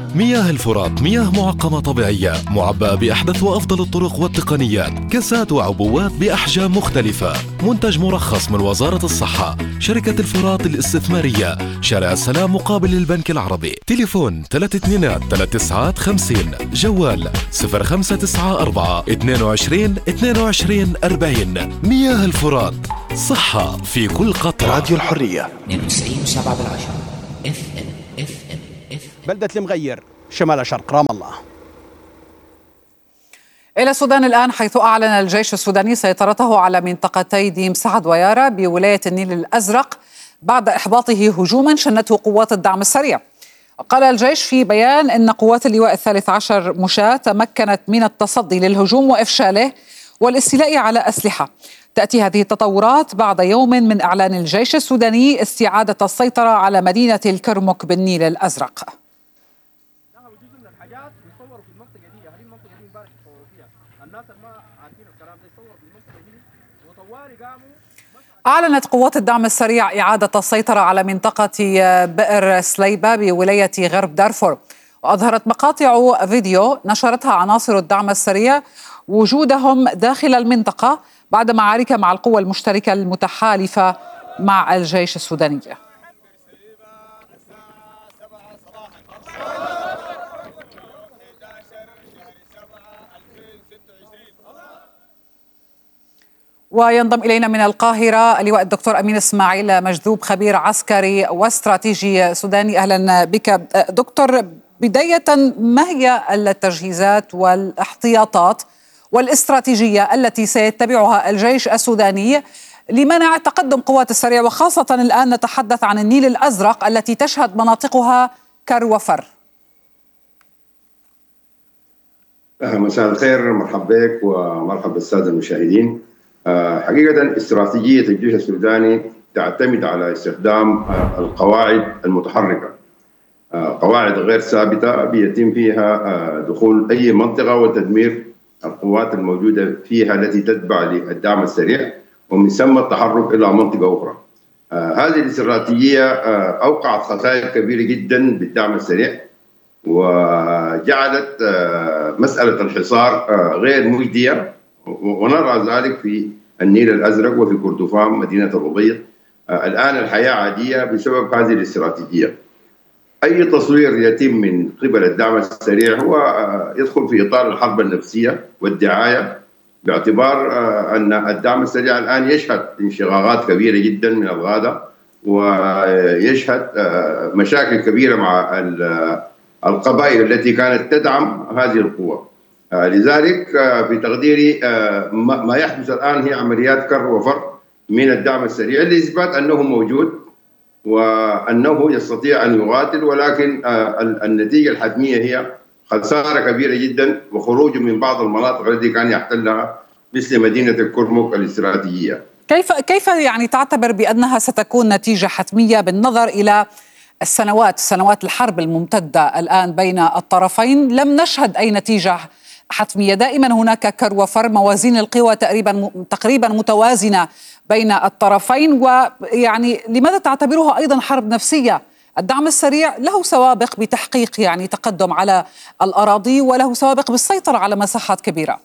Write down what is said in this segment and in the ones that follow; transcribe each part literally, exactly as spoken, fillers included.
مياه الفرات مياه معقمة طبيعية معبأة بأحدث وأفضل الطرق والتقنيات، كاسات وعبوات بأحجام مختلفة. منتج مرخص من وزارة الصحة. شركة الفرات الاستثمارية، شارع السلام مقابل البنك العربي. تليفون ثلاثة اثنين ثلاثة تسعة خمسين. جوال صفر خمسة تسعة أربعة اثنين وعشرين اثنين وعشرين أربعين. مياه الفرات، صحة في كل قطرة. راديو الحرية اثنين وتسعين سبعة بالعشرة اف ام اف ام اف ام. بلدة المغير شمال شرق رام الله. إلى السودان الآن، حيث أعلن الجيش السوداني سيطرته على منطقتي ديم سعد ويارا بولاية النيل الأزرق بعد إحباطه هجوما شنته قوات الدعم السريع. قال الجيش في بيان إن قوات اللواء الثالث عشر مشاة تمكنت من التصدي للهجوم وإفشاله والاستيلاء على أسلحة. تأتي هذه التطورات بعد يوم من إعلان الجيش السوداني استعادة السيطرة على مدينة الكرمك بالنيل الأزرق. أعلنت قوات الدعم السريع إعادة السيطرة على منطقة بئر سليبة بولاية غرب دارفور، وأظهرت مقاطع فيديو نشرتها عناصر الدعم السريع وجودهم داخل المنطقة بعد معارك مع القوى المشتركة المتحالفة مع الجيش السوداني. وينضم إلينا من القاهرة اللواء الدكتور أمين إسماعيل مجذوب، خبير عسكري واستراتيجي سوداني. أهلا بك دكتور. بداية، ما هي التجهيزات والاحتياطات والاستراتيجية التي سيتبعها الجيش السوداني لمنع تقدم قوات السريع، وخاصة الآن نتحدث عن النيل الأزرق التي تشهد مناطقها كر وفر؟ مساء الخير، مرحبا بك ومرحبا بالسادة المشاهدين. حقيقة استراتيجية الجيش السوداني تعتمد على استخدام القواعد المتحركة، قواعد غير ثابتة بيتم فيها دخول أي منطقة وتدمير القوات الموجودة فيها التي تتبع للدعم السريع، ومن ثم التحرك إلى منطقة أخرى. هذه الاستراتيجية أوقعت خسائر كبيرة جدا بالدعم السريع، وجعلت مسألة الحصار غير مجدية، ونرى ذلك في النيل الأزرق وفي كردفان مدينة الربيط. الآن الحياة عادية بسبب هذه الاستراتيجية. أي تصوير يتم من قبل الدعم السريع هو يدخل في إطار الحرب النفسية والدعاية، باعتبار أن الدعم السريع الآن يشهد انشقاقات كبيرة جدا من الغادة، ويشهد مشاكل كبيرة مع القبائل التي كانت تدعم هذه القوة. لذلك في تقديري ما يحدث الآن هي عمليات كر وفر من الدعم السريع لإثبات أنه موجود وأنه يستطيع أن يقاتل، ولكن النتيجة الحتمية هي خسارة كبيرة جدا وخروج من بعض المناطق التي كان يحتلها مثل مدينة الكرمك الاستراتيجية. كيف كيف يعني تعتبر بأنها ستكون نتيجة حتمية بالنظر إلى السنوات سنوات الحرب الممتدة الآن بين الطرفين؟ لم نشهد أي نتيجة حتمية، دائما هناك كر وفر، موازين القوى تقريبا تقريبا متوازنة بين الطرفين. ويعني لماذا تعتبرها أيضا حرب نفسية؟ الدعم السريع له سوابق بتحقيق يعني تقدم على الأراضي، وله سوابق بالسيطرة على مساحات كبيرة.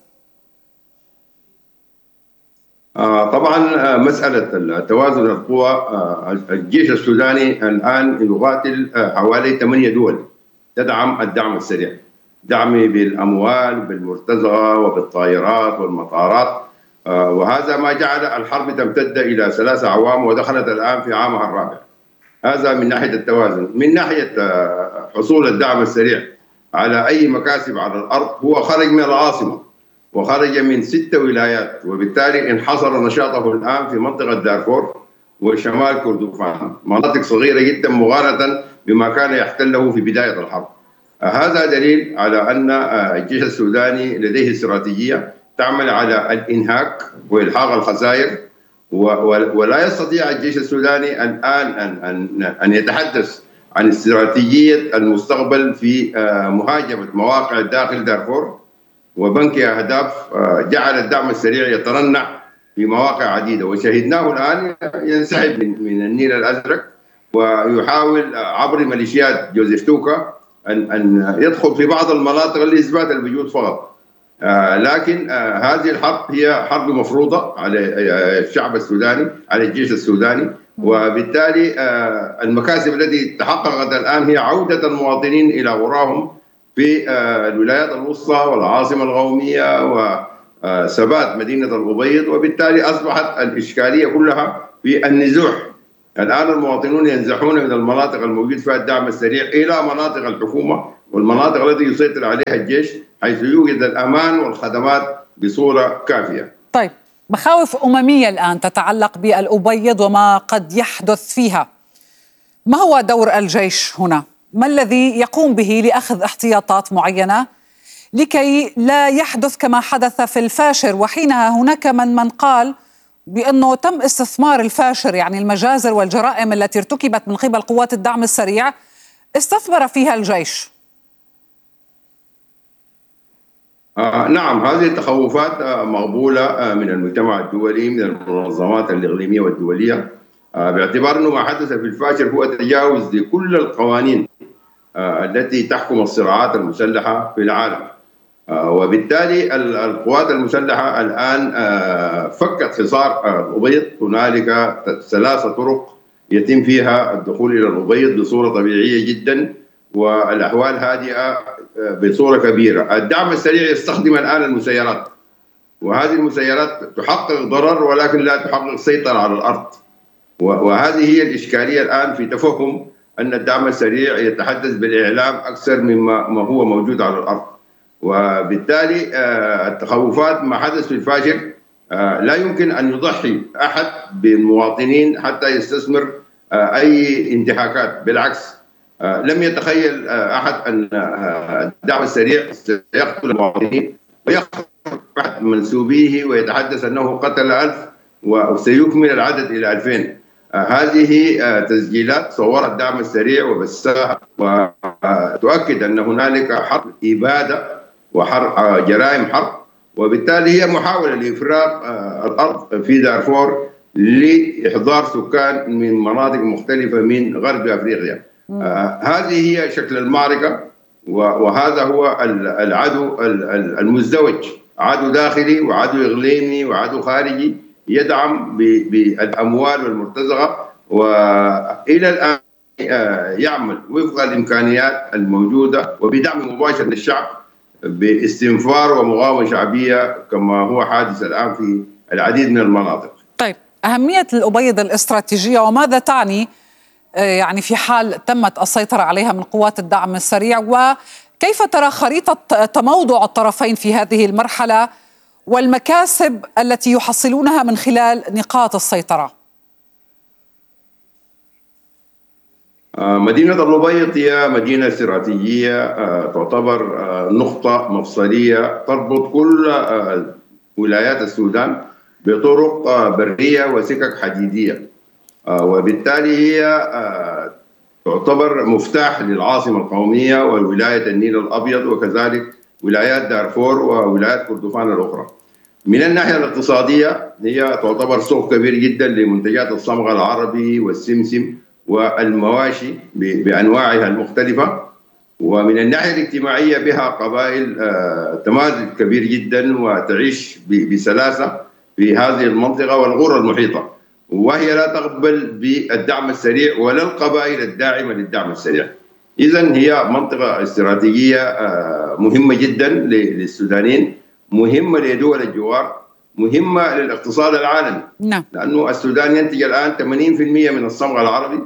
آه طبعا مسألة توازن القوى، آه الجيش السوداني الآن يقاتل آه حوالي ثمانية دول تدعم الدعم السريع، دعم بالأموال بالمرتزقة وبالطائرات والمطارات، آه وهذا ما جعل الحرب تمتد إلى ثلاثة أعوام ودخلت الآن في عامها الرابع. هذا من ناحية التوازن. من ناحية آه حصول الدعم السريع على أي مكاسب على الأرض، هو خرج من العاصمة وخرج من ست ولايات، وبالتالي انحصر نشاطه الآن في منطقة دارفور وشمال كردفان، مناطق صغيرة جدا مقارنة بما كان يحتله في بداية الحرب. هذا دليل على أن الجيش السوداني لديه استراتيجية تعمل على الإنهاك وإلحاق الخسائر، ولا يستطيع الجيش السوداني الآن أن أن يتحدث عن استراتيجية المستقبل في مهاجمة مواقع داخل دارفور وبنك أهداف جعل الدعم السريع يترنح في مواقع عديدة، وشهدناه الآن ينسحب من النيل الأزرق ويحاول عبر ميليشيات جوزيف توكا أن أن يدخل في بعض المناطق لإثبات الوجود فقط. آه لكن آه هذه الحرب هي حرب مفروضة على آه الشعب السوداني، على الجيش السوداني، وبالتالي آه المكاسب التي تحققت الآن هي عودة المواطنين إلى وراهم في آه الولايات الوسطى والعاصمة القومية وثبات مدينة الأبيض، وبالتالي أصبحت الإشكالية كلها في النزوح. الآن المواطنون ينزحون من المناطق الموجود فيها الدعم السريع إلى مناطق الحكومة والمناطق التي يسيطر عليها الجيش، حيث يوجد الأمان والخدمات بصورة كافية. طيب، مخاوف أممية الآن تتعلق بالأبيض وما قد يحدث فيها. ما هو دور الجيش هنا؟ ما الذي يقوم به لأخذ احتياطات معينة لكي لا يحدث كما حدث في الفاشر؟ وحينها هناك من من قال بأنه تم استثمار الفاشر، يعني المجازر والجرائم التي ارتكبت من قبل قوات الدعم السريع استثمر فيها الجيش. آه نعم، هذه التخوفات آه مقبولة آه من المجتمع الدولي، من المنظمات الإقليمية والدولية، آه باعتبار أنه ما حدث في الفاشر هو تجاوز لكل القوانين آه التي تحكم الصراعات المسلحة في العالم. آه وبالتالي القوات المسلحة الآن آه فكت حصار آه الأبيض. هنالك ثلاثة طرق يتم فيها الدخول إلى الأبيض بصورة طبيعية جدا، والأحوال هادئة بصورة كبيرة. الدعم السريع يستخدم الآن المسيرات، وهذه المسيرات تحقق ضرر ولكن لا تحقق سيطرة على الأرض، وهذه هي الإشكالية الآن في تفهم أن الدعم السريع يتحدث بالإعلام أكثر مما ما هو موجود على الأرض. وبالتالي التخوفات ما حدث في الفاشر لا يمكن أن يضحي أحد بالمواطنين حتى يستثمر أي انتهاكات. بالعكس، لم يتخيل أحد أن الدعم السريع سيقتل المواطنين ويقتل أحد منسوبيه ويتحدث أنه قتل ألف وسيكمل العدد إلى ألفين. هذه تسجيلات صورها الدعم السريع وبثها، وتؤكد أن هنالك حرب إبادة وحرب جرائم حرب، وبالتالي هي محاولة لإفراغ الأرض في دارفور لإحضار سكان من مناطق مختلفة من غرب أفريقيا. آه هذه هي شكل المعركة، وهذا هو العدو المزدوج، عدو داخلي وعدو إقليمي وعدو خارجي يدعم بالأموال والمرتزقة، وإلى الآن آه يعمل وفق الإمكانيات الموجودة وبدعم مباشر للشعب باستنفار ومقاومة شعبية كما هو حادث الآن في العديد من المناطق. طيب، أهمية الأبيض الاستراتيجية وماذا تعني يعني في حال تمت السيطرة عليها من قوات الدعم السريع، وكيف ترى خريطة تموضع الطرفين في هذه المرحلة والمكاسب التي يحصلونها من خلال نقاط السيطرة؟ مدينة الأبيض هي مدينة استراتيجية تعتبر نقطة مفصلية تربط كل ولايات السودان بطرق برية وسكك حديدية، وبالتالي هي تعتبر مفتاح للعاصمة القومية والولاية النيل الأبيض وكذلك ولايات دارفور وولايات كردفان الأخرى. من الناحية الاقتصادية هي تعتبر سوق كبير جدا لمنتجات الصمغ العربي والسمسم والمواشي بأنواعها المختلفة، ومن الناحية الاجتماعية بها قبائل تمازج كبير جدا وتعيش بسلاسة في هذه المنطقة والقرى المحيطة، وهي لا تقبل بالدعم السريع ولا القبائل الداعمة للدعم السريع. إذن هي منطقة استراتيجية مهمة جدا للسودانيين، مهمة لدول الجوار، مهمة للاقتصاد العالمي. نعم. لأنه السودان ينتج الآن ثمانين بالمئة من الصمغ العربي،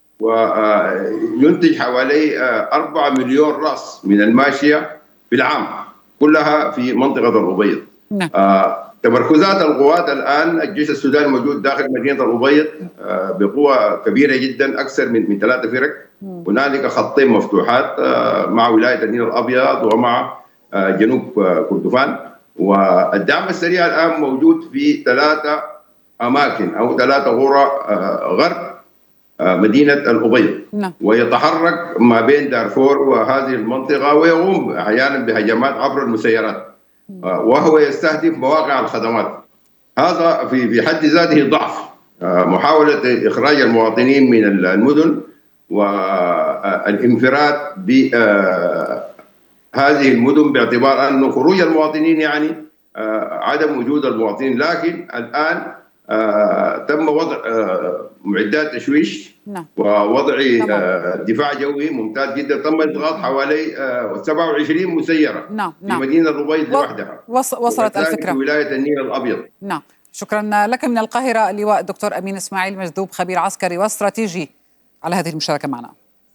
وينتج حوالي أربعة مليون رأس من الماشية في العام، كلها في منطقة الأبيض. نعم. تمركزات القوات الآن، الجيش السوداني موجود داخل مدينة الأبيض بقوة كبيرة جدا، أكثر من من ثلاثة فرق. هنالك خطين مفتوحات مع ولاية النيل الأبيض ومع جنوب كردفان، والدعم السريع الآن موجود في ثلاثة أماكن أو ثلاثة قرى غرب مدينة الأبيض. نعم. ويتحرك ما بين دارفور وهذه المنطقة، ويقوم أحيانا بهجمات عبر المسيرات، وهو يستهدف مواقع الخدمات. هذا في في حد ذاته ضعف. محاولة إخراج المواطنين من المدن والانفراد بهذه المدن باعتبار أن خروج المواطنين يعني عدم وجود المواطنين. لكن الآن تم وضع معدات تشويش ووضع دفاع جوي ممتاز جدا. تم إضغاط حوالي سبعة وعشرين مسيرة نعم. في مدينة الأبيض لوحدها. وصلت الفكرة. في ولاية النيل الأبيض. نعم، شكرا لك من القاهرة اللواء الدكتور أمين إسماعيل مجذوب، خبير عسكري واستراتيجي، على هذه المشاركة معنا.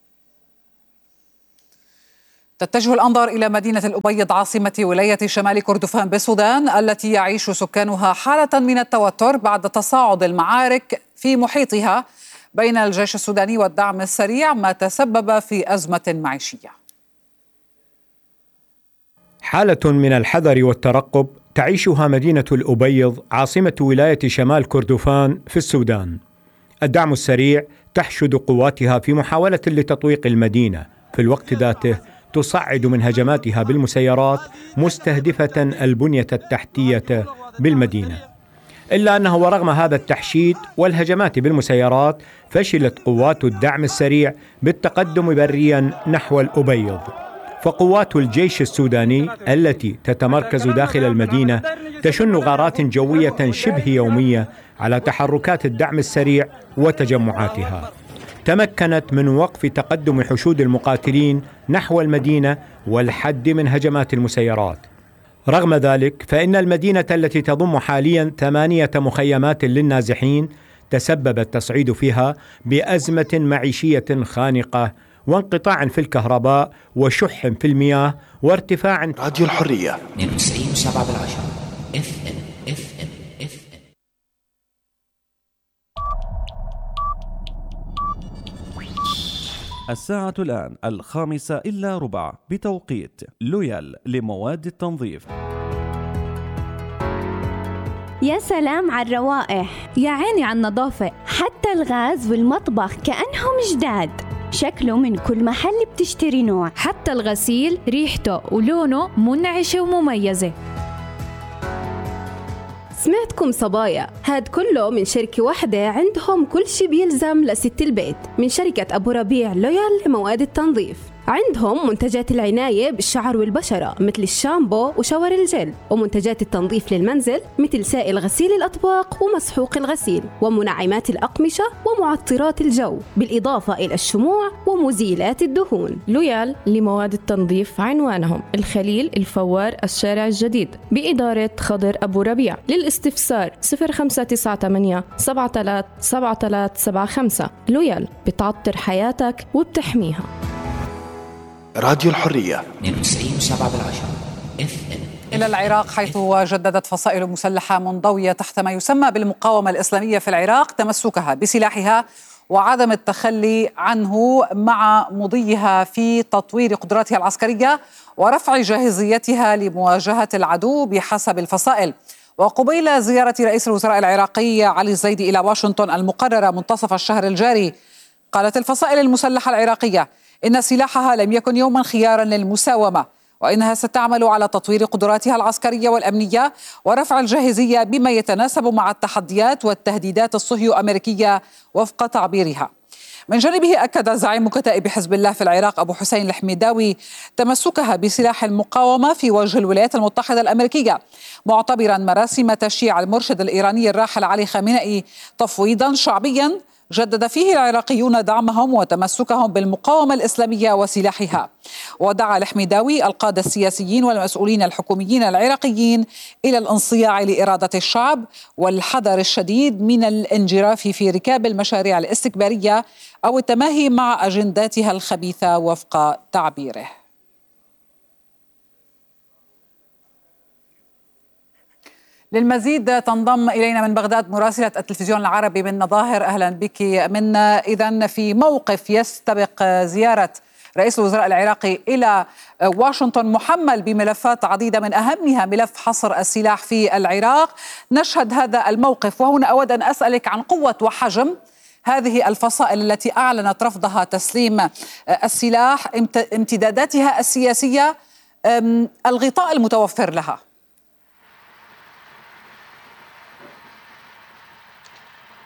تتجه الأنظار إلى مدينة الأبيض عاصمة ولاية شمال كردفان بالسودان، التي يعيش سكانها حالة من التوتر بعد تصاعد المعارك في محيطها بين الجيش السوداني والدعم السريع، ما تسبب في أزمة معيشية. حالة من الحذر والترقب تعيشها مدينة الأبيض عاصمة ولاية شمال كردفان في السودان. الدعم السريع تحشد قواتها في محاولة لتطويق المدينة، في الوقت ذاته تصعد من هجماتها بالمسيرات مستهدفة البنية التحتية بالمدينة. إلا أنه ورغم هذا التحشيد والهجمات بالمسيرات فشلت قوات الدعم السريع بالتقدم بريا نحو الأبيض. فقوات الجيش السوداني التي تتمركز داخل المدينة تشن غارات جوية شبه يومية على تحركات الدعم السريع وتجمعاتها، تمكنت من وقف تقدم حشود المقاتلين نحو المدينة والحد من هجمات المسيرات. رغم ذلك فإن المدينة التي تضم حاليا ثمانية مخيمات للنازحين تسبب التصعيد فيها بأزمة معيشية خانقة وانقطاع في الكهرباء وشح في المياه وارتفاع. راديو الحرية اثنين وتسعين فاصلة سبعة بالعشرة اف ام اف ام اف ام. الساعة الآن الخامسة إلا ربع بتوقيت لويال لمواد التنظيف. يا سلام على الروائح، يا عيني على النظافة، حتى الغاز والمطبخ كأنهم جداد. شكله من كل محل بتشتري نوع، حتى الغسيل ريحته ولونه منعشة ومميزة. سمعتكم صبايا، هاد كله من شركة واحدة عندهم كل شي بيلزم لست البيت، من شركة أبو ربيع لويال لمواد التنظيف. عندهم منتجات العناية بالشعر والبشرة مثل الشامبو وشاور الجل، ومنتجات التنظيف للمنزل مثل سائل غسيل الأطباق ومسحوق الغسيل، ومنعمات الأقمشة ومعطرات الجو، بالإضافة إلى الشموع ومزيلات الدهون. لويال لمواد التنظيف عنوانهم الخليل الفوار الشارع الجديد بإدارة خضر أبو ربيع. للاستفسار صفر خمسة تسعة ثمانية سبعة ثلاثة سبعة ثلاثة سبعة خمسة. لويال بتعطر حياتك وبتحميها. راديو الحرية اثنين وتسعين فاصلة سبعة بالعشرة اف ام. إلى العراق، حيث جددت فصائل مسلحة منضوية تحت ما يسمى بالمقاومة الإسلامية في العراق تمسكها بسلاحها وعدم التخلي عنه مع مضيها في تطوير قدراتها العسكرية ورفع جاهزيتها لمواجهة العدو بحسب الفصائل. وقبيل زيارة رئيس الوزراء العراقي علي الزيدي إلى واشنطن المقررة منتصف الشهر الجاري، قالت الفصائل المسلحة العراقية إن سلاحها لم يكن يوما خيارا للمساومة، وإنها ستعمل على تطوير قدراتها العسكرية والأمنية ورفع الجاهزية بما يتناسب مع التحديات والتهديدات الصهيو أمريكية وفق تعبيرها. من جانبه أكد زعيم كتائب حزب الله في العراق أبو حسين الحميداوي تمسكها بسلاح المقاومة في وجه الولايات المتحدة الأمريكية، معتبرا مراسم تشييع المرشد الإيراني الراحل علي خامنئي تفويضا شعبيا جدد فيه العراقيون دعمهم وتمسكهم بالمقاومة الإسلامية وسلاحها. ودعا الحميداوي القادة السياسيين والمسؤولين الحكوميين العراقيين إلى الانصياع لإرادة الشعب والحذر الشديد من الانجراف في ركاب المشاريع الاستكبارية أو التماهي مع أجنداتها الخبيثة وفق تعبيره. للمزيد تنضم إلينا من بغداد مراسلة التلفزيون العربي من نظاهر. أهلا بك منا. إذن في موقف يستبق زيارة رئيس الوزراء العراقي إلى واشنطن محمل بملفات عديدة من أهمها ملف حصر السلاح في العراق، نشهد هذا الموقف. وهنا أود أن أسألك عن قوة وحجم هذه الفصائل التي أعلنت رفضها تسليم السلاح، امتداداتها السياسية، الغطاء المتوفر لها.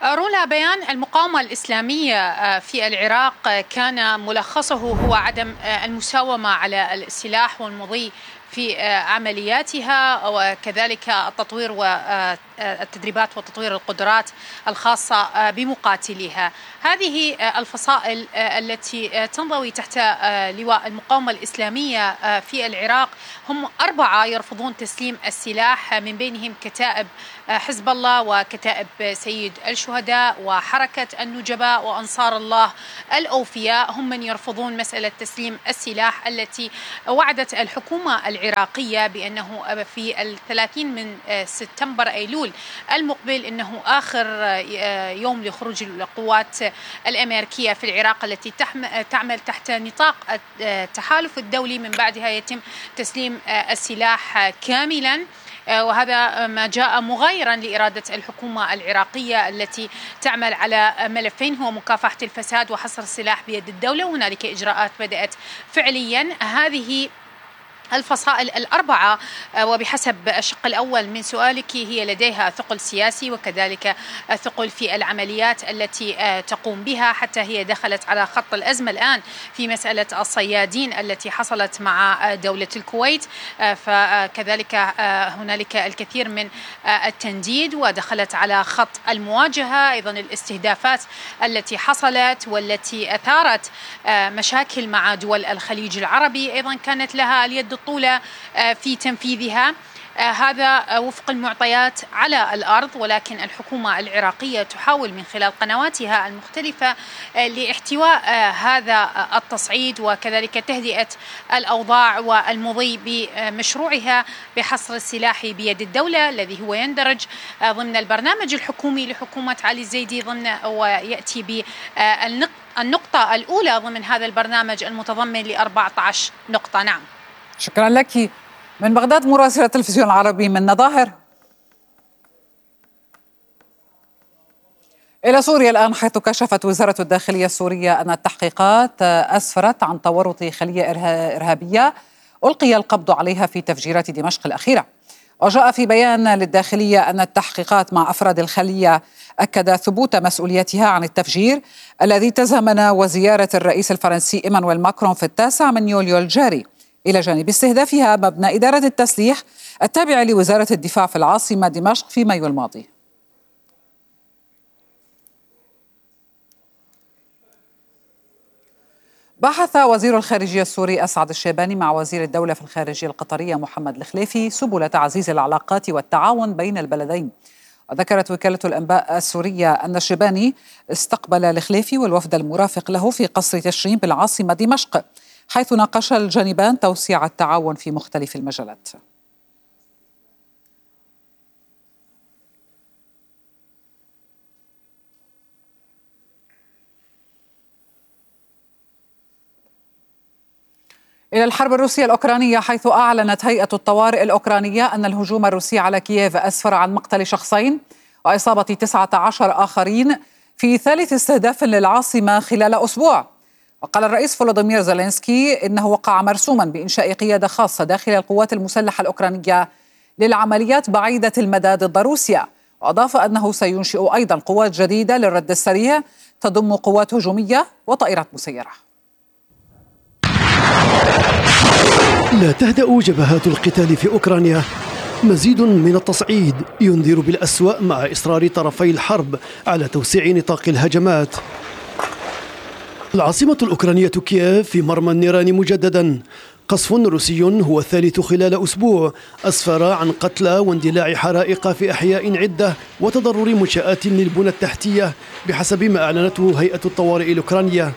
رولا، بيان المقاومة الإسلامية في العراق كان ملخصه هو عدم المساومة على السلاح والمضي في عملياتها، وكذلك التطوير والتدريبات وتطوير القدرات الخاصة بمقاتليها. هذه الفصائل التي تنضوي تحت لواء المقاومة الإسلامية في العراق هم أربعة يرفضون تسليم السلاح، من بينهم كتائب حزب الله وكتائب سيد الشهداء وحركة النجباء وأنصار الله الأوفياء، هم من يرفضون مسألة تسليم السلاح التي وعدت الحكومة العراقية بأنه في الثلاثين من سبتمبر أيلول المقبل أنه آخر يوم لخروج القوات الأمريكية في العراق التي تعمل تحت نطاق التحالف الدولي، من بعدها يتم تسليم السلاح كاملا. وهذا ما جاء مغايرا لإرادة الحكومة العراقية التي تعمل على ملفين، هو مكافحة الفساد وحصر السلاح بيد الدولة، وهنالك إجراءات بدأت فعليا. هذه الفصائل الأربعة وبحسب الشق الأول من سؤالك هي لديها ثقل سياسي وكذلك ثقل في العمليات التي تقوم بها، حتى هي دخلت على خط الأزمة الآن في مسألة الصيادين التي حصلت مع دولة الكويت، فكذلك هنالك الكثير من التنديد، ودخلت على خط المواجهة. أيضا الاستهدافات التي حصلت والتي أثارت مشاكل مع دول الخليج العربي أيضا كانت لها اليد الطولة في تنفيذها. هذا وفق المعطيات على الأرض، ولكن الحكومة العراقية تحاول من خلال قنواتها المختلفة لاحتواء هذا التصعيد وكذلك تهدئة الأوضاع والمضي بمشروعها بحصر السلاح بيد الدولة، الذي هو يندرج ضمن البرنامج الحكومي لحكومة علي الزيدي ضمن ويأتي بالنقطة الأولى ضمن هذا البرنامج المتضمن ل أربعة عشر نقطة. نعم، شكرا لك. من بغداد مراسلة التلفزيون العربي من نظاهر إلى سوريا الآن، حيث كشفت وزارة الداخلية السورية أن التحقيقات أسفرت عن تورط خلية إرهابية ألقي القبض عليها في تفجيرات دمشق الأخيرة. وجاء في بيان للداخلية أن التحقيقات مع أفراد الخلية أكد ثبوت مسؤوليتها عن التفجير الذي تزامن وزيارة الرئيس الفرنسي إيمانويل ماكرون في التاسع من يوليو الجاري، إلى جانب استهدافها مبنى إدارة التسليح التابع لوزارة الدفاع في العاصمة دمشق في مايو الماضي. بحث وزير الخارجية السوري أسعد الشيباني مع وزير الدولة في الخارجية القطرية محمد الخليفي سبل تعزيز العلاقات والتعاون بين البلدين. وذكرت وكالة الأنباء السورية أن الشيباني استقبل الخليفي والوفد المرافق له في قصر تشرين بالعاصمة دمشق، حيث ناقش الجانبان توسيع التعاون في مختلف المجالات. إلى الحرب الروسية الأوكرانية، حيث أعلنت هيئة الطوارئ الأوكرانية أن الهجوم الروسي على كييف أسفر عن مقتل شخصين وإصابة تسعة عشر آخرين في ثالث استهداف للعاصمة خلال أسبوع. وقال الرئيس فولودومير زيلينسكي إنه وقع مرسوما بإنشاء قيادة خاصة داخل القوات المسلحة الأوكرانية للعمليات بعيدة المدى ضد روسيا. وأضاف أنه سينشئ أيضا قوات جديدة للرد السريع تضم قوات هجومية وطائرات مسيرة. لا تهدأ جبهات القتال في أوكرانيا، مزيد من التصعيد ينذر بالأسوأ مع إصرار طرفي الحرب على توسيع نطاق الهجمات. العاصمة الأوكرانية كييف في مرمى النيران مجددا. قصف روسي هو الثالث خلال أسبوع أسفر عن قتلى واندلاع حرائق في أحياء عدة وتضرر منشآت للبنى التحتية بحسب ما أعلنته هيئة الطوارئ الأوكرانية.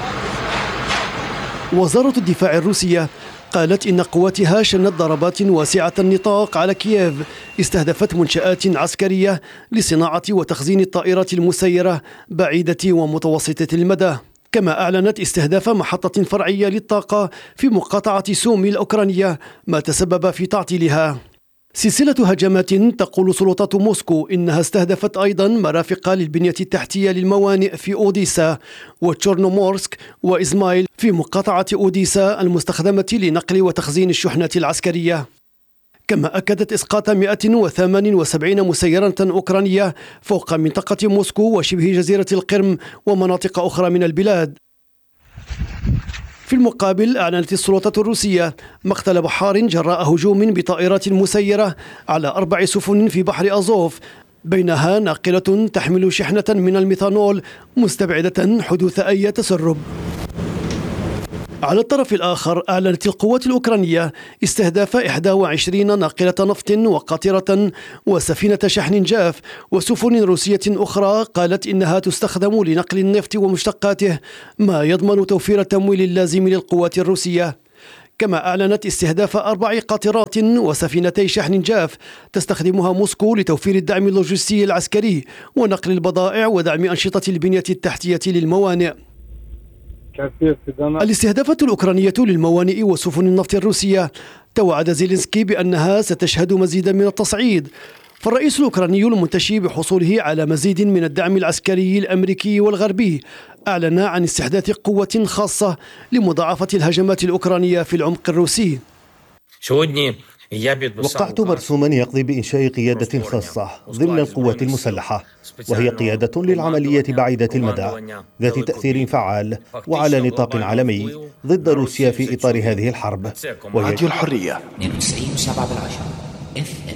وزارة الدفاع الروسية قالت إن قواتها شنت ضربات واسعة النطاق على كييف استهدفت منشآت عسكرية لصناعة وتخزين الطائرات المسيرة بعيدة ومتوسطة المدى، كما أعلنت استهداف محطة فرعية للطاقة في مقاطعة سومي الأوكرانية ما تسبب في تعطيلها. سلسلة هجمات تقول سلطات موسكو إنها استهدفت أيضا مرافق للبنية التحتية للموانئ في أوديسا وتشورنومورسك وإزمايل في مقاطعة أوديسا المستخدمة لنقل وتخزين الشحنات العسكرية. كما أكدت إسقاط مئة وثمانية وسبعين مسيرة أوكرانية فوق منطقة موسكو وشبه جزيرة القرم ومناطق أخرى من البلاد. في المقابل أعلنت السلطات الروسية مقتل بحار جراء هجوم بطائرات مسيرة على أربع سفن في بحر أزوف، بينها ناقلة تحمل شحنة من الميثانول مستبعدة حدوث أي تسرب. على الطرف الآخر أعلنت القوات الأوكرانية استهداف إحدى وعشرين ناقلة نفط وقاطرة وسفينة شحن جاف وسفن روسية أخرى قالت إنها تستخدم لنقل النفط ومشتقاته، ما يضمن توفير التمويل اللازم للقوات الروسية. كما أعلنت استهداف أربع قاطرات وسفينتي شحن جاف تستخدمها موسكو لتوفير الدعم اللوجستي العسكري ونقل البضائع ودعم أنشطة البنية التحتية للموانئ. الاستهدافات الأوكرانية للموانئ وسفن النفط الروسية توعد زيلينسكي بأنها ستشهد مزيدا من التصعيد، فالرئيس الأوكراني المنتشي بحصوله على مزيد من الدعم العسكري الأمريكي والغربي أعلن عن استحداث قوة خاصة لمضاعفة الهجمات الأوكرانية في العمق الروسي. وقعت مرسوما يقضي بإنشاء قيادة خاصة ضمن القوات المسلحة، وهي قيادة للعملية بعيدة المدى ذات تأثير فعال وعلى نطاق عالمي ضد روسيا في إطار هذه الحرب. راديو الحرية.